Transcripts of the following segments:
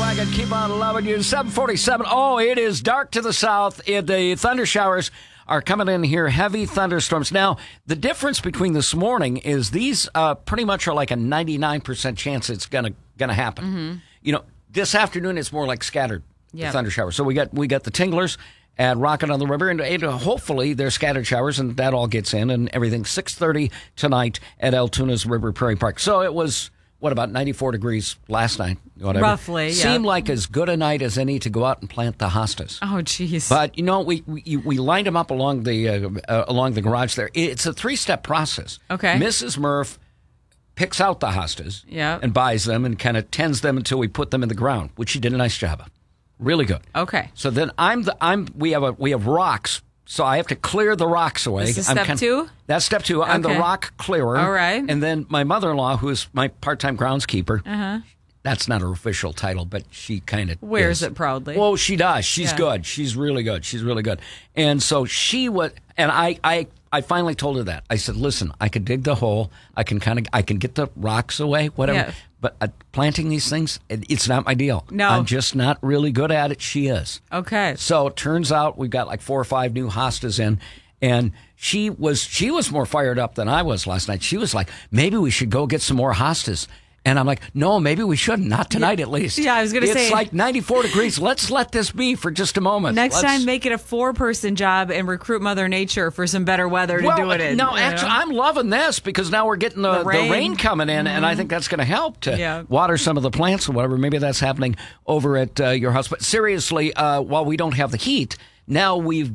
I can keep on loving you. 747. Oh, it is dark to the south. The thunder showers are coming in here. Heavy thunderstorms. Now, the difference between this morning is these pretty much are like a 99% chance it's gonna happen. Mm-hmm. You know, this afternoon it's more like scattered thunder showers. So we got the tinglers at Rocket on the River, and hopefully there's scattered showers, and that all gets in and everything. 6:30 tonight at Altoona's River Prairie Park. So it was, what, about 94 degrees last night? Whatever. Roughly, yeah. Seemed like as good a night as any to go out and plant the hostas. Oh, jeez. But, you know, we lined them up along the garage there. It's a 3-step process. Okay. Mrs. Murph picks out the hostas Yep. and buys them and kind of tends them until we put them in the ground, which she did a nice job of. Really good. Okay. So then we have rocks, so I have to clear the rocks away. This is step 2? That's step 2. I'm the Okay. rock clearer. All right. And then my mother-in-law, who is my part-time groundskeeper, that's not her official title, but she kind of Wears it proudly. Well, she does. She's Yeah. good. She's really good. She's really good. And so she would, and I finally told her that. I said, listen, I could dig the hole. I can get the rocks away, whatever. Yeah. But planting these things, it's not my deal. No. I'm just not really good at it. She is. Okay. So it turns out we've got like 4 or 5 new hostas in, and she was more fired up than I was last night. She was like, maybe we should go get some more hostas. And I'm like, no, maybe we shouldn't. Not tonight, at least. Yeah, I was going to say. It's like 94 degrees. Let's let this be for just a moment. Next time, make it a 4-person job and recruit Mother Nature for some better weather to do it in. No, actually, I'm loving this because now we're getting the rain coming in, and I think that's going to help to water some of the plants or whatever. Maybe that's happening over at your house. But seriously, while we don't have the heat, now we've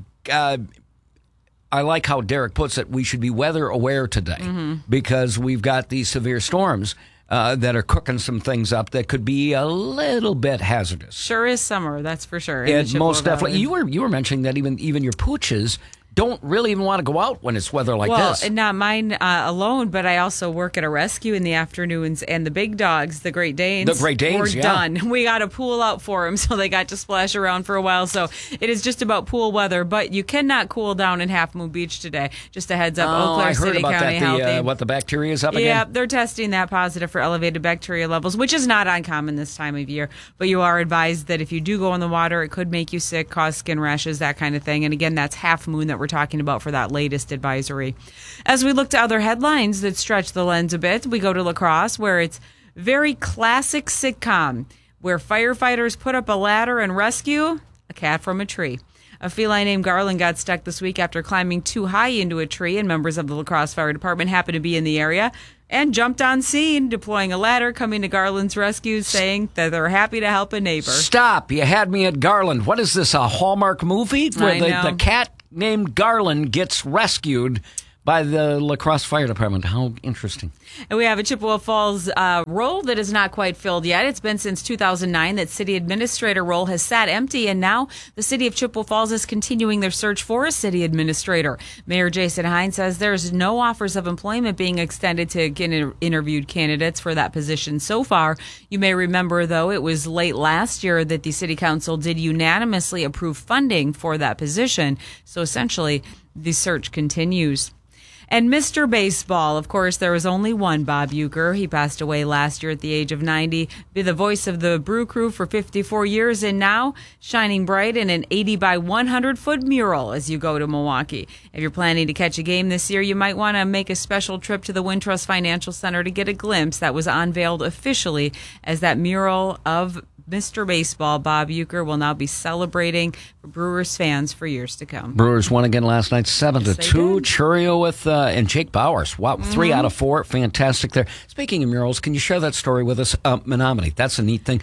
I like how Derek puts it, we should be weather aware today because we've got these severe storms that are cooking some things up that could be a little bit hazardous. Sure is summer, that's for sure. Most definitely. You were mentioning that even your pooches don't really even want to go out when it's weather like this. Well, not mine alone, but I also work at a rescue in the afternoons, and the big dogs, the Great Danes, we're done. We got a pool out for them, so they got to splash around for a while. So it is just about pool weather, but you cannot cool down in Half Moon Beach today. Just a heads up, Eau Claire City County Healthy. What the bacteria is up again? Yeah, they're testing that positive for elevated bacteria levels, which is not uncommon this time of year. But you are advised that if you do go in the water, it could make you sick, cause skin rashes, that kind of thing. And again, that's Half Moon that we're talking about for that latest advisory. As we look to other headlines that stretch the lens a bit, we go to La Crosse, where it's very classic sitcom, where firefighters put up a ladder and rescue a cat from a tree. A feline named Garland got stuck this week after climbing too high into a tree, and members of the La Crosse Fire Department happened to be in the area and jumped on scene, deploying a ladder, coming to Garland's rescue, saying that they're happy to help a neighbor. Stop. You had me at Garland. What is this, a Hallmark movie where the cat named Garland gets rescued by the La Crosse Fire Department? How interesting. And we have a Chippewa Falls role that is not quite filled yet. It's been since 2009 that city administrator role has sat empty, and now the city of Chippewa Falls is continuing their search for a city administrator. Mayor Jason Hines says there's no offers of employment being extended to interviewed candidates for that position so far. You may remember, though, it was late last year that the city council did unanimously approve funding for that position. So essentially, the search continues. And Mr. Baseball, of course, there was only one Bob Uecker. He passed away last year at the age of 90. Be the voice of the Brew Crew for 54 years, and now shining bright in an 80 by 100-foot mural as you go to Milwaukee. If you're planning to catch a game this year, you might want to make a special trip to the Wintrust Financial Center to get a glimpse. That was unveiled officially as that mural of Mr. Baseball, Bob Uecker, will now be celebrating for Brewers fans for years to come. Brewers won again last night, 7-2. Churio with and Jake Bowers. Wow, 3 out of 4. Fantastic there. Speaking of murals, can you share that story with us? Menominee, that's a neat thing.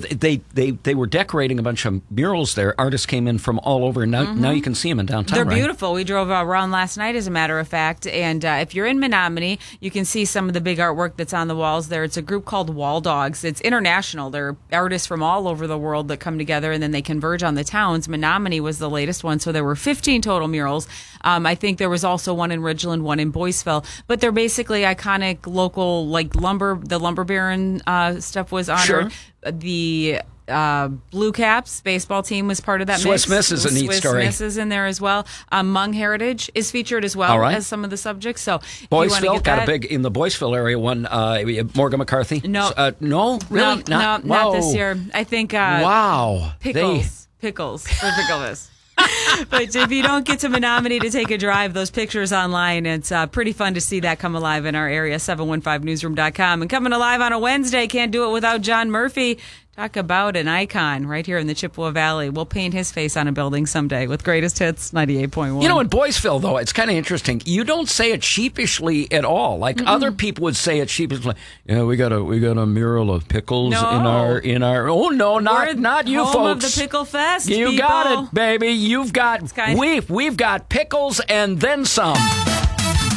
They were decorating a bunch of murals there. Artists came in from all over, and now you can see them in downtown. They're beautiful. We drove around last night, as a matter of fact, and if you're in Menominee, you can see some of the big artwork that's on the walls there. It's a group called Wall Dogs. It's international. They're artists from all over the world that come together, and then they converge on the towns. Menominee was the latest one, so there were 15 total murals. I think there was also one in Ridgeland, one in Boyceville, but they're basically iconic local, like the lumber baron stuff was honored. Sure. The Blue Caps baseball team was part of that Swiss mix. Miss is a neat Swiss story. Miss is in there as well. Hmong heritage is featured as well as some of the subjects. So Boyceville got a big in the Boyceville area one. Morgan McCarthy. No, no, really, not this year. I think. Pickles for Picklemas. But if you don't get to Menominee to take a drive, those pictures online, it's pretty fun to see that come alive in our area, 715newsroom.com. And coming alive on a Wednesday, can't do it without John Murphy. Talk about an icon right here in the Chippewa Valley. We'll paint his face on a building someday with Greatest Hits 98.1. You know, in Boyceville, though, it's kind of interesting. You don't say it sheepishly at all. Like other people would say it sheepishly. Yeah, we got a mural of pickles in our. Oh no, not you home folks. Of the Pickle Fest. You people. got it, baby. We've got pickles and then some.